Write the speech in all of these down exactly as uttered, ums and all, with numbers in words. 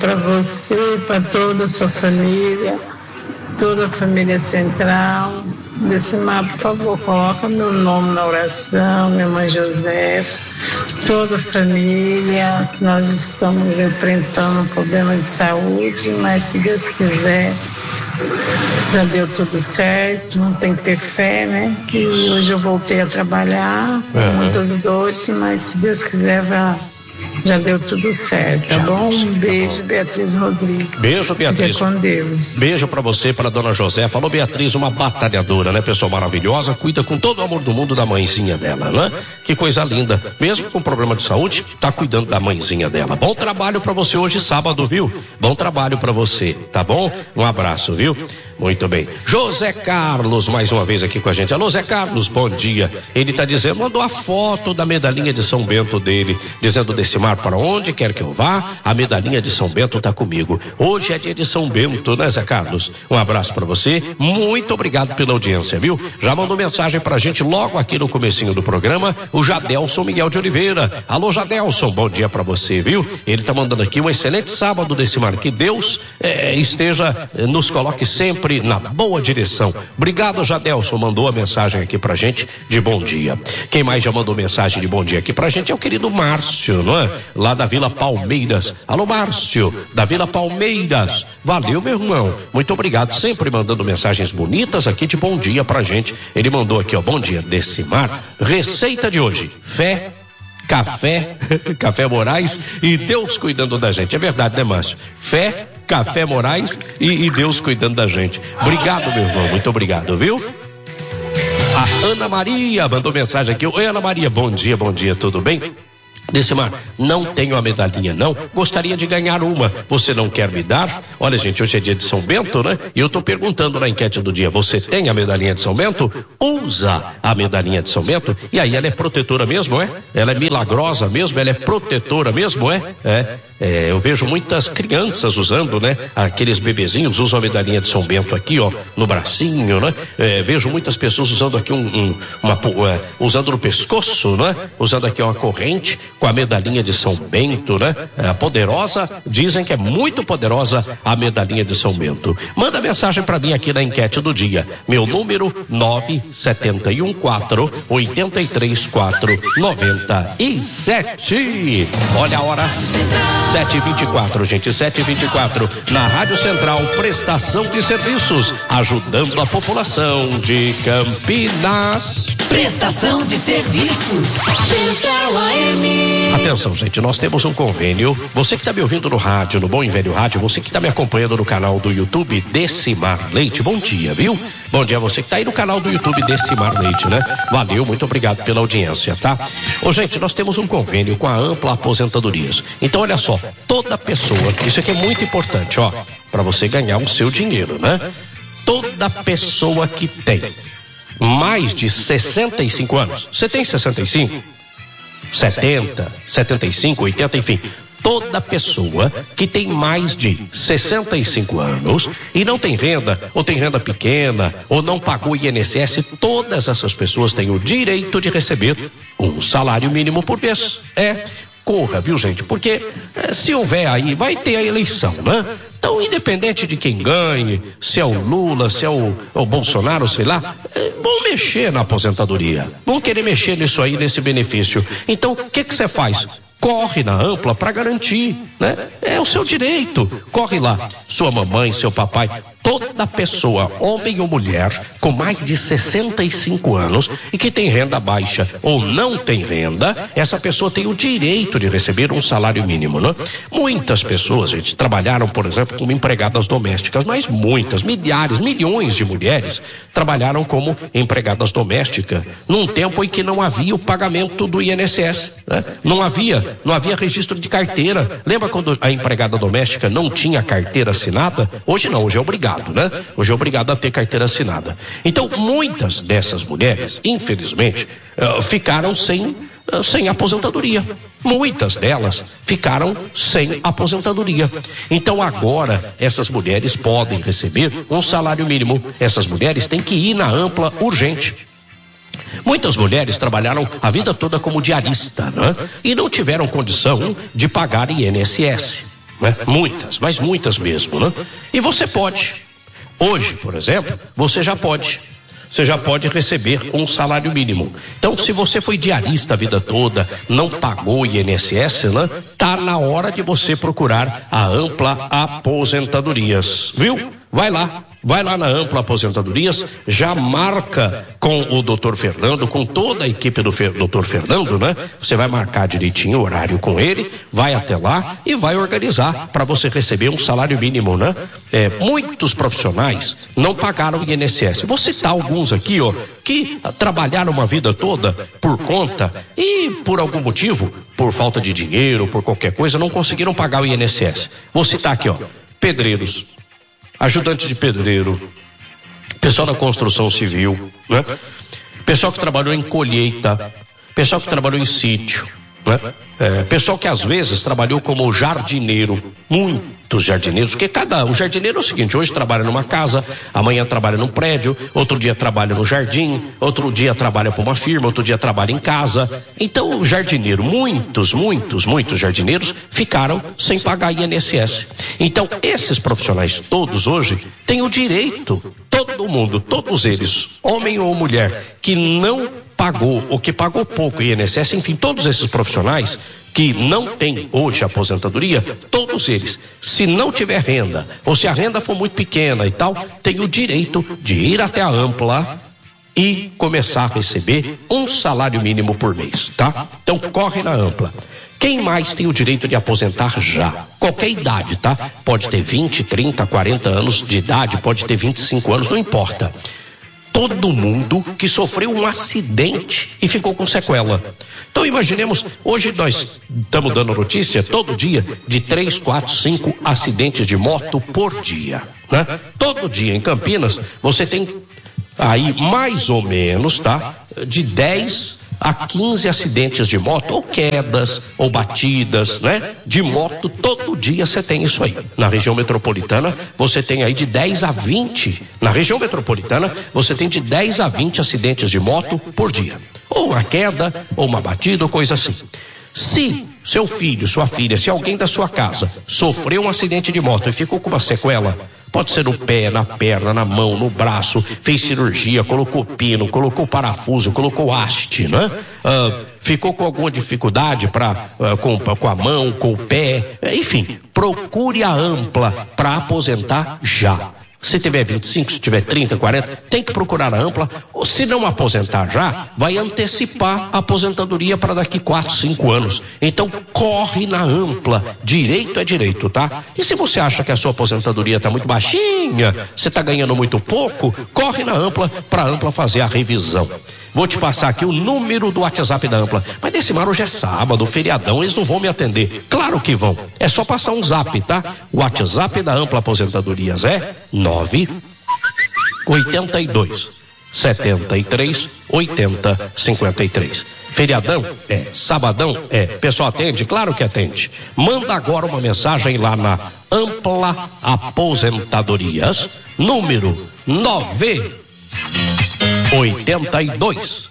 para você, para toda a sua família, toda a família Central. Decimar, por favor, coloca meu nome na oração, minha mãe José, toda a família, que nós estamos enfrentando um problema de saúde, mas se Deus quiser, já deu tudo certo, não tem que ter fé, né? E hoje eu voltei a trabalhar, com uhum. muitas dores, mas se Deus quiser, vai. Já deu tudo certo, tá bom? Um beijo, Beatriz Rodrigues. Beijo, Beatriz. Fique com Deus. Beijo pra você, pra dona José. Falou, Beatriz, uma batalhadora, né? Pessoa maravilhosa, cuida com todo o amor do mundo da mãezinha dela, né? Que coisa linda. Mesmo com problema de saúde, tá cuidando da mãezinha dela. Bom trabalho pra você hoje, sábado, viu? Bom trabalho pra você, tá bom? Um abraço, viu? Muito bem. José Carlos, mais uma vez aqui com a gente. Alô, Zé Carlos, bom dia. Ele tá dizendo, mandou a foto da medalhinha de São Bento dele, dizendo desse mar para onde quer que eu vá, a medalhinha de São Bento tá comigo. Hoje é dia de São Bento, né, Zé Carlos? Um abraço para você, muito obrigado pela audiência, viu? Já mandou mensagem pra gente logo aqui no comecinho do programa, o Jadelson Miguel de Oliveira. Alô, Jadelson, bom dia para você, viu? Ele tá mandando aqui um excelente sábado desse mar, que Deus eh, esteja, eh, nos coloque sempre na boa direção. Obrigado, Jadelson, mandou a mensagem aqui pra gente de bom dia. Quem mais já mandou mensagem de bom dia aqui pra gente é o querido Márcio, não é? Lá da Vila Palmeiras. Alô, Márcio, da Vila Palmeiras. Valeu, meu irmão. Muito obrigado. Sempre mandando mensagens bonitas aqui de bom dia pra gente. Ele mandou aqui, ó, bom dia desse mar. Receita de hoje: fé, café, café Moraes e Deus cuidando da gente. É verdade, né, Márcio? Fé, café Moraes e, e Deus cuidando da gente. Obrigado, meu irmão. Muito obrigado, viu? A Ana Maria mandou mensagem aqui. Oi, Ana Maria, bom dia, bom dia, tudo bem? Decimar, não tenho a medalhinha não, gostaria de ganhar uma, você não quer me dar? Olha, gente, hoje é dia de São Bento, né? E eu tô perguntando na enquete do dia, você tem a medalhinha de São Bento? Usa a medalhinha de São Bento, e aí ela é protetora mesmo, é? Ela é milagrosa mesmo, ela é protetora mesmo, é? É, é eu vejo muitas crianças usando, né? Aqueles bebezinhos usam a medalhinha de São Bento aqui, ó, no bracinho, né? É, vejo muitas pessoas usando aqui um, um uma, uh, usando no pescoço, né? Usando aqui uma corrente com a medalhinha de São Bento, né? É poderosa, dizem que é muito poderosa a medalhinha de São Bento. Manda mensagem para mim aqui na enquete do dia. Meu número nove sete um quatro oito três quatro nove sete. Olha a hora. sete e vinte e quatro, gente, sete e vinte e quatro. Na Rádio Central, prestação de serviços, ajudando a população de Campinas. Prestação de serviços. Central A M. Atenção, gente, nós temos um convênio. Você que está me ouvindo no rádio, no Bom e Velho Rádio, você que está me acompanhando no canal do YouTube Decimar Leite, bom dia, viu? Bom dia a você que está aí no canal do YouTube Decimar Leite, né? Valeu, muito obrigado pela audiência, tá? Ô, gente, nós temos um convênio com a Ampla Aposentadorias. Então, olha só, toda pessoa, isso aqui é muito importante, ó, para você ganhar o seu dinheiro, né? Toda pessoa que tem mais de sessenta e cinco anos, você tem sessenta e cinco? setenta, setenta e cinco, oitenta, enfim, toda pessoa que tem mais de sessenta e cinco anos e não tem renda, ou tem renda pequena, ou não pagou I N S S, todas essas pessoas têm o direito de receber um salário mínimo por mês. É, corra, viu, gente? Porque é, se houver aí, vai ter a eleição, né? Então, independente de quem ganhe, se é o Lula, se é o, o Bolsonaro, sei lá, é, vão mexer na aposentadoria, vão querer mexer nisso aí, nesse benefício. Então, o que que você faz? Corre na Ampla para garantir, né? É o seu direito. Corre lá, sua mamãe, seu papai, toda pessoa, homem ou mulher, com mais de sessenta e cinco anos e que tem renda baixa ou não tem renda, essa pessoa tem o direito de receber um salário mínimo, né? Muitas pessoas, gente, trabalharam, por exemplo, como empregadas domésticas, mas muitas, milhares, milhões de mulheres trabalharam como empregadas domésticas num tempo em que não havia o pagamento do I N S S, né? Não havia Não havia registro de carteira. Lembra quando a empregada doméstica não tinha carteira assinada? Hoje não, hoje é obrigado, né? Hoje é obrigado a ter carteira assinada. Então, muitas dessas mulheres, infelizmente, uh, ficaram sem, uh, sem aposentadoria. Muitas delas ficaram sem aposentadoria. Então, agora, essas mulheres podem receber um salário mínimo. Essas mulheres têm que ir na Ampla urgente. Muitas mulheres trabalharam a vida toda como diarista, né? E não tiveram condição de pagar I N S S. né? Muitas, mas muitas mesmo, né? E você pode. Hoje, por exemplo, você já pode. Você já pode receber um salário mínimo. Então, se você foi diarista a vida toda, não pagou I N S S, né? Tá na hora de você procurar a Ampla Aposentadorias, viu? Vai lá, vai lá na Ampla Aposentadorias, já marca com o doutor Fernando, com toda a equipe do Fer, doutor Fernando, né? Você vai marcar direitinho o horário com ele, vai até lá e vai organizar para você receber um salário mínimo, né? É, muitos profissionais não pagaram I N S S. Vou citar alguns aqui, ó, que trabalharam uma vida toda por conta e por algum motivo, por falta de dinheiro, por qualquer coisa, não conseguiram pagar o I N S S. Vou citar aqui, ó, pedreiros, ajudante de pedreiro, pessoal da construção civil, né? Pessoal que trabalhou em colheita, pessoal que trabalhou em sítio, né? É, pessoal que às vezes trabalhou como jardineiro, muitos jardineiros, porque cada, o jardineiro é o seguinte, hoje trabalha numa casa, amanhã trabalha num prédio, outro dia trabalha no jardim, outro dia trabalha para uma firma, outro dia trabalha em casa. Então o jardineiro, muitos, muitos, muitos jardineiros ficaram sem pagar I N S S. Então esses profissionais todos hoje têm o direito, todo mundo, todos eles, homem ou mulher, que não pagou ou que pagou pouco I N S S, enfim, todos esses profissionais que não têm hoje aposentadoria, todos eles, se não tiver renda, ou se a renda for muito pequena e tal, têm o direito de ir até a Ampla e começar a receber um salário mínimo por mês, tá? Então corre na Ampla. Quem mais tem o direito de aposentar já? Qualquer idade, tá? Pode ter vinte, trinta, quarenta anos de idade, pode ter vinte e cinco anos, não importa. Todo mundo que sofreu um acidente e ficou com sequela. Então imaginemos, hoje nós estamos dando notícia todo dia de três, quatro, cinco acidentes de moto por dia, né? Todo dia em Campinas você tem aí mais ou menos, tá? De dez a quinze acidentes de moto, ou quedas, ou batidas, né? De moto, todo dia você tem isso aí. Na região metropolitana, você tem aí de dez a vinte. Na região metropolitana, você tem de dez a vinte acidentes de moto por dia. Ou uma queda, ou uma batida, ou coisa assim. Se seu filho, sua filha, se alguém da sua casa sofreu um acidente de moto e ficou com uma sequela, pode ser no pé, na perna, na mão, no braço, fez cirurgia, colocou pino, colocou parafuso, colocou haste, né? Ah, ficou com alguma dificuldade pra, ah, com, com a mão, com o pé, enfim, procure a Ampla para aposentar já. Se tiver vinte e cinco, se tiver trinta, quarenta, tem que procurar a Ampla. Ou se não aposentar já, vai antecipar a aposentadoria para daqui quatro, cinco anos. Então corre na Ampla. Direito é direito, tá? E se você acha que a sua aposentadoria está muito baixinha, você está ganhando muito pouco, corre na Ampla para a Ampla fazer a revisão. Vou te passar aqui o número do WhatsApp da Ampla. Mas nesse mar hoje é sábado, feriadão, eles não vão me atender. Claro que vão. É só passar um zap, tá? O WhatsApp da Ampla Aposentadorias é nove oitenta e dois, setenta e três, oitenta, cinquenta e três. Feriadão? É. Sabadão? É. Pessoal atende? Claro que atende. Manda agora uma mensagem lá na Ampla Aposentadorias, número nove oitenta e dois,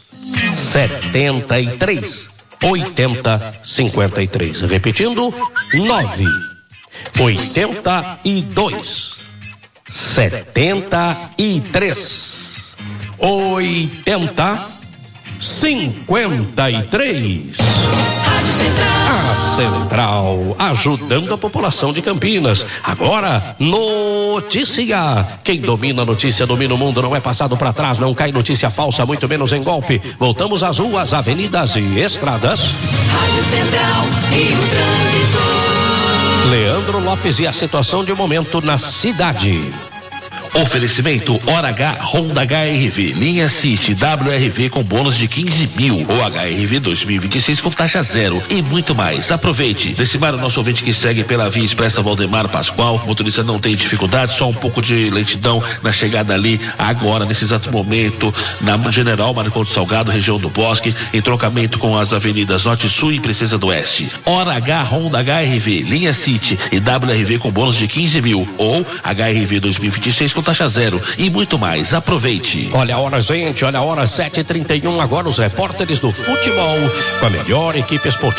setenta e três, oitenta, cinquenta e três. Repetindo, nove oitenta e dois, setenta e três, oitenta, cinquenta e três. A Central, ajudando a população de Campinas. Agora, notícia. Quem domina a notícia, domina o mundo. Não é passado para trás, não cai notícia falsa, muito menos em golpe. Voltamos às ruas, avenidas e estradas. Rádio Central e o trânsito. Leandro Lopes e a situação de momento na cidade. Oferecimento Hora H, Honda H R V, linha City, W R V com bônus de quinze mil, ou H R V dois mil e vinte e seis com taxa zero e muito mais. Aproveite. Decimar o nosso ouvinte que segue pela Via Expressa Valdemar Pascoal. O motorista não tem dificuldade, só um pouco de lentidão na chegada ali, agora, nesse exato momento, na General Marcondes Salgado, região do Bosque, em trocamento com as avenidas Norte, Sul e Princesa do Oeste. Hora H, Honda H R V, linha City e W R V com bônus de quinze mil, ou H R V dois mil e vinte e seis com taxa zero e muito mais. Aproveite. Olha a hora, gente, olha a hora, sete e trinta e um. Agora os repórteres do futebol com a melhor equipe esportiva